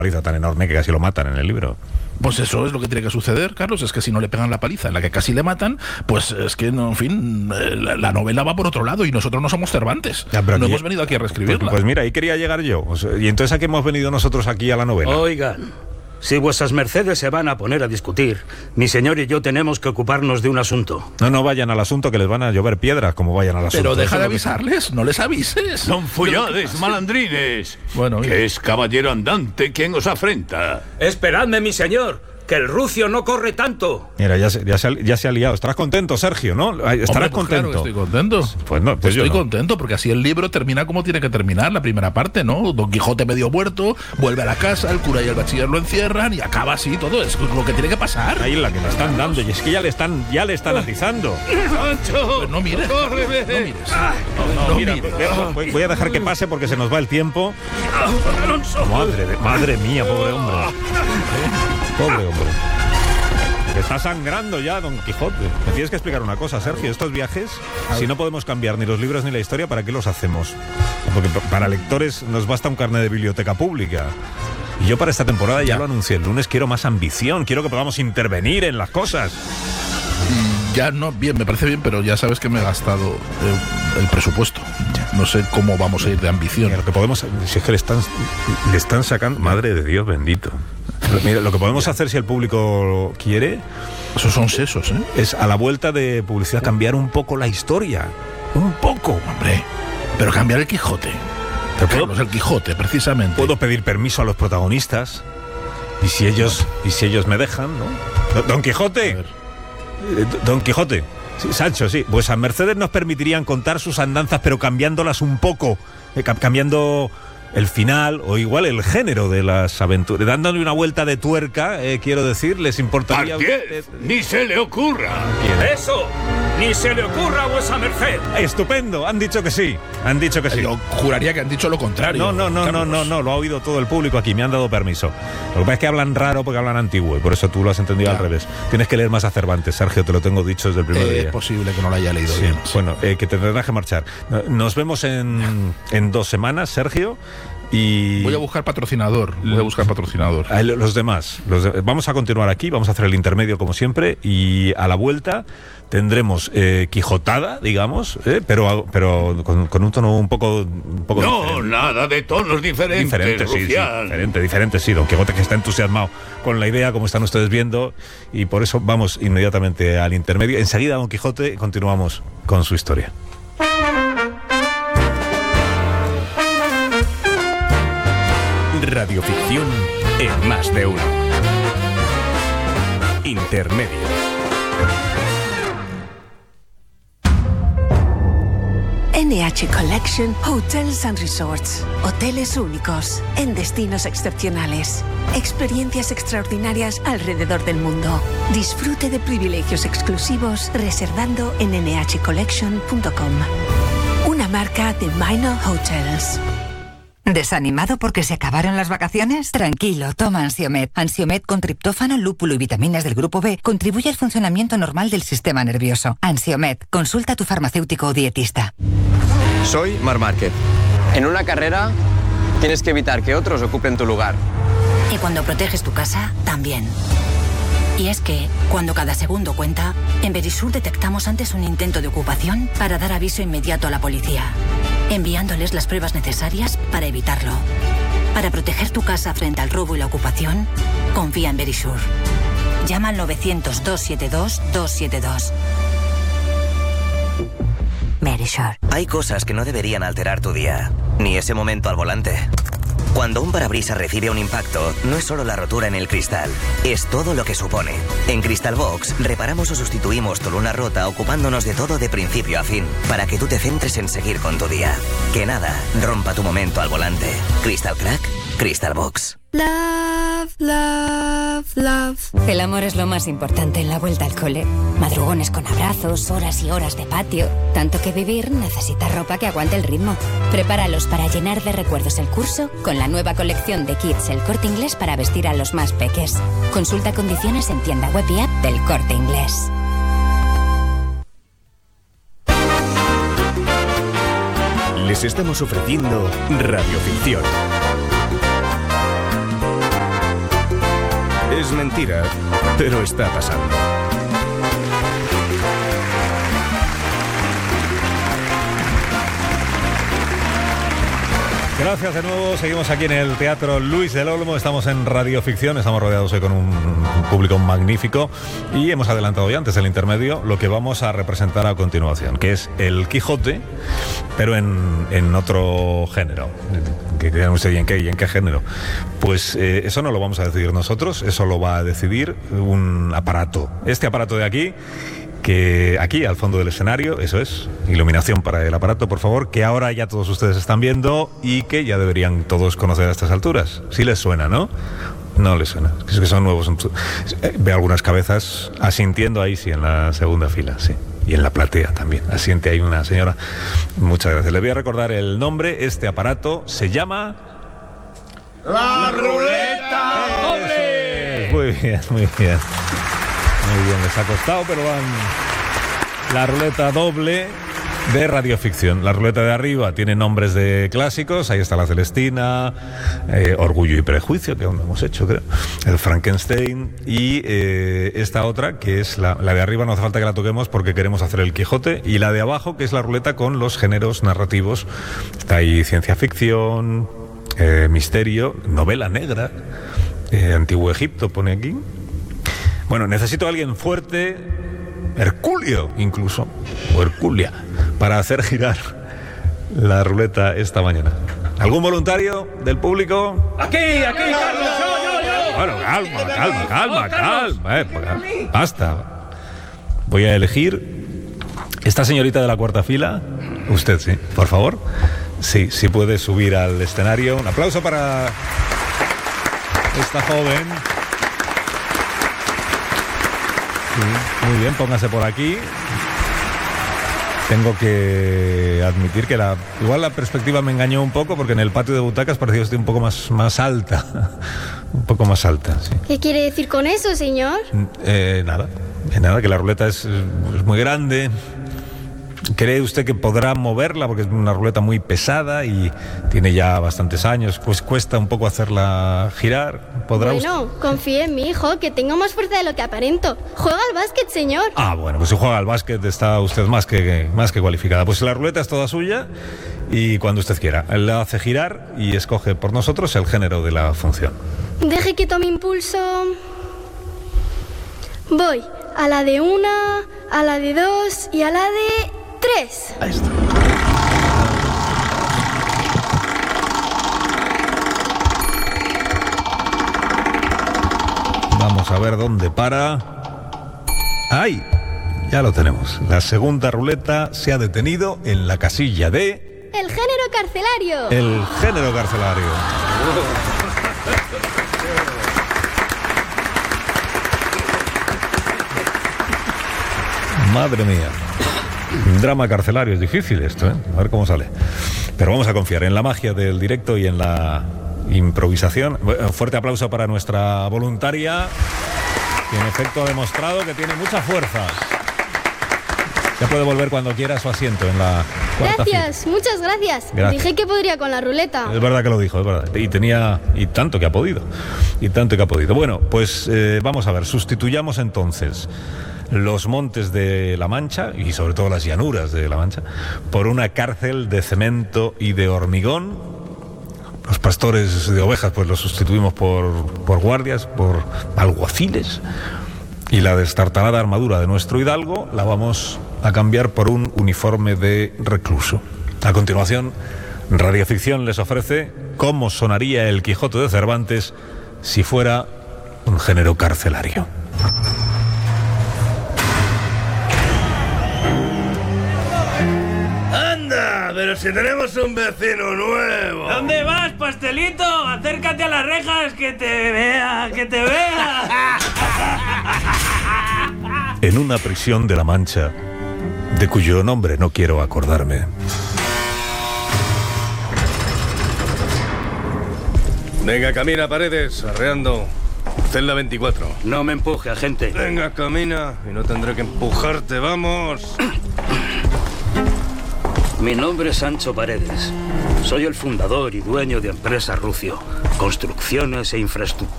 paliza tan enorme que casi lo matan en el libro. Pues eso es lo que tiene que suceder, Carlos, es que si no le pegan la paliza en la que casi le matan, pues es que, no, en fin, la novela va por otro lado y nosotros no somos Cervantes. Ya, no hemos venido aquí a reescribirla. Pues mira, ahí quería llegar yo. Y entonces, ¿a qué hemos venido nosotros aquí a la novela? Oigan, si vuestras mercedes se van a poner a discutir, mi señor y yo tenemos que ocuparnos de un asunto. No vayan al asunto, que les van a llover piedras como vayan al asunto. Pero deja de avisarles, no les avises. Son follades, malandrines. Bueno, que es caballero andante quien os afrenta. Esperadme, mi señor, que el rucio no corre tanto. Mira, ya se ha liado. Estarás contento, Sergio, ¿no? Estarás pues contento. Claro, estoy contento. Pues no, pues estoy yo no. contento porque así el libro termina como tiene que terminar, la primera parte, ¿no? Don Quijote medio muerto, vuelve a la casa, el cura y el bachiller lo encierran y acaba así todo. Es lo que tiene que pasar. Ahí es la que le están dando, y es que ya le están atizando. ¡Sancho! Pues no mires. ¡Córreme! No mires. No, mira, voy a dejar que pase porque se nos va el tiempo. Madre mía, pobre hombre. Pobre hombre. Está sangrando ya Don Quijote. Me tienes que explicar una cosa, Sergio. Estos viajes, si no podemos cambiar ni los libros ni la historia, ¿para qué los hacemos? Porque para lectores nos basta un carnet de biblioteca pública. Y yo para esta temporada ya lo anuncié el lunes, quiero más ambición, quiero que podamos intervenir en las cosas. Ya no, bien, me parece bien, pero ya sabes que me he gastado el presupuesto. No sé cómo vamos a ir de ambición. Mira, lo que podemos, si es que le están sacando, madre de Dios bendito. Mira, lo que podemos hacer, si el público quiere, esos son sesos, es a la vuelta de publicidad cambiar un poco la historia. Un poco, hombre. Pero cambiar el Quijote. Carlos, el Quijote, precisamente. Puedo pedir permiso a los protagonistas. Y si ellos me dejan, ¿no? Don Quijote. Don Quijote. Sí, Sancho, sí. Pues a Mercedes nos permitirían contar sus andanzas, pero cambiándolas un poco. Cambiando el final o igual el género de las aventuras, dándole una vuelta de tuerca, quiero decir, les importaría. ¡Ni se le ocurra! ¡Eso! ¡Ni se le ocurra a vuesa merced! ¡Estupendo! Han dicho que sí. Yo juraría que han dicho lo contrario. No, lo ha oído todo el público aquí, me han dado permiso. Lo que pasa es que hablan raro porque hablan antiguo y por eso tú lo has entendido al revés. Tienes que leer más a Cervantes, Sergio, te lo tengo dicho desde el primer día. Es posible que no lo haya leído bien. Bueno, que te tendrás que marchar. Nos vemos en 2 semanas, Sergio. Y voy a buscar patrocinador. Los demás. Vamos a continuar aquí, vamos a hacer el intermedio como siempre y a la vuelta tendremos Quijotada, digamos, pero con un tono un poco no, diferente. Nada de tonos diferentes, diferente, sí. Don Quijote, que está entusiasmado con la idea, como están ustedes viendo, y por eso vamos inmediatamente al intermedio. Enseguida, Don Quijote, continuamos con su historia. Radioficción en más de uno. Intermedio. NH Collection Hotels and Resorts. Hoteles únicos, en destinos excepcionales. Experiencias extraordinarias alrededor del mundo. Disfrute de privilegios exclusivos reservando en nhcollection.com. Una marca de Minor Hotels. ¿Desanimado porque se acabaron las vacaciones? Tranquilo, toma Ansiomed. Ansiomed con triptófano, lúpulo y vitaminas del grupo B contribuye al funcionamiento normal del sistema nervioso. Ansiomed, consulta a tu farmacéutico o dietista. Soy Marc Márquez. En una carrera tienes que evitar que otros ocupen tu lugar. Y cuando proteges tu casa, también. Y es que, cuando cada segundo cuenta, en Verisur detectamos antes un intento de ocupación para dar aviso inmediato a la policía, enviándoles las pruebas necesarias para evitarlo. Para proteger tu casa frente al robo y la ocupación, confía en Verisur. Llama al 900-272-272. Verisur. Hay cosas que no deberían alterar tu día, ni ese momento al volante. Cuando un parabrisas recibe un impacto, no es solo la rotura en el cristal, es todo lo que supone. En Crystal Box, reparamos o sustituimos tu luna rota ocupándonos de todo de principio a fin, para que tú te centres en seguir con tu día. Que nada rompa tu momento al volante. Crystal Crack, Crystal Box. Love, love, love. El amor es lo más importante en la vuelta al cole. Madrugones con abrazos, horas y horas de patio. Tanto que vivir necesita ropa que aguante el ritmo. Prepáralos para llenar de recuerdos el curso con la nueva colección de Kids El Corte Inglés para vestir a los más peques. Consulta condiciones en tienda web y app del Corte Inglés. Les estamos ofreciendo Radioficción. Es mentira, pero está pasando. Gracias de nuevo, seguimos aquí en el Teatro Luis del Olmo, estamos en Radioficción, estamos rodeados hoy con un público magnífico y hemos adelantado ya antes del intermedio lo que vamos a representar a continuación, que es el Quijote, pero en otro género. Que dirán ustedes, ¿y en qué género? Pues eso no lo vamos a decidir nosotros, eso lo va a decidir un aparato. Este aparato de aquí, que aquí al fondo del escenario, eso es, iluminación para el aparato, por favor, que ahora ya todos ustedes están viendo y que ya deberían todos conocer a estas alturas. Sí les suena, ¿no? No les suena, es que son nuevos. Veo algunas cabezas asintiendo ahí, sí, en la segunda fila, sí. Y en la platea también, asiente ahí una señora. Muchas gracias. Les voy a recordar el nombre. Este aparato se llama... ¡La Ruleta Doble! Muy bien, muy bien. Muy bien, les ha costado, pero van. La Ruleta Doble de Radioficción. La ruleta de arriba tiene nombres de clásicos. Ahí está la Celestina, Orgullo y Prejuicio, que aún no hemos hecho, creo. El Frankenstein. Y esta otra, que es la de arriba, no hace falta que la toquemos porque queremos hacer el Quijote. Y la de abajo, que es la ruleta con los géneros narrativos. Está ahí ciencia ficción, misterio, novela negra, Antiguo Egipto, pone aquí. Bueno, necesito a alguien fuerte, Herculio incluso, o Herculia, para hacer girar la ruleta esta mañana. ¿Algún voluntario del público? Aquí, Carlos, yo. Bueno, calma. Basta. Voy a elegir esta señorita de la cuarta fila. Usted, sí, por favor. Sí puede subir al escenario. Un aplauso para esta joven. Sí, muy bien, póngase por aquí. Tengo que admitir que igual la perspectiva me engañó un poco, porque en el patio de butacas parecía usted un poco más alta. Un poco más alta, sí. ¿Qué quiere decir con eso, señor? Nada, que la ruleta es muy grande. ¿Cree usted que podrá moverla? Porque es una ruleta muy pesada y tiene ya bastantes años, pues cuesta un poco hacerla girar. ¿Podrá usted? Confíe en mi hijo, que tengo más fuerza de lo que aparento. Juega al básquet, señor. Bueno, pues si juega al básquet está usted más que cualificada. Pues la ruleta es toda suya y cuando usted quiera. Él la hace girar y escoge por nosotros el género de la función. Deje que tome impulso. Voy a la de 1, a la de 2 y a la de 3. Ahí está. Vamos a ver dónde para. ¡Ay! Ya lo tenemos. La segunda ruleta se ha detenido en la casilla de... El género carcelario. El género carcelario. Madre mía. Drama carcelario, es difícil esto, ¿eh? A ver cómo sale. Pero vamos a confiar en la magia del directo y en la improvisación. Un fuerte aplauso para nuestra voluntaria, que en efecto ha demostrado que tiene mucha fuerza. Ya puede volver cuando quiera a su asiento en la cuarta Gracias, fila. Muchas gracias. Dije que podría con la ruleta. Es verdad que lo dijo, es verdad. Y tanto que ha podido. Bueno, pues vamos a ver, sustituyamos entonces los montes de La Mancha, y sobre todo las llanuras de La Mancha, por una cárcel de cemento y de hormigón. Los pastores de ovejas pues los sustituimos por guardias, por alguaciles, y la destartalada armadura de nuestro hidalgo la vamos a cambiar por un uniforme de recluso. A continuación, Radioficción les ofrece cómo sonaría el Quijote de Cervantes si fuera un género carcelario. Pero si tenemos un vecino nuevo. ¿Dónde vas, pastelito? Acércate a las rejas, que te vea. En una prisión de La Mancha, de cuyo nombre no quiero acordarme. Venga, camina, Paredes, arreando. Celda 24. No me empuje, agente. Venga, camina y no tendré que empujarte, vamos. Mi nombre es Sancho Paredes. Soy el fundador y dueño de Empresa Rucio, Construcciones e Infraestructuras.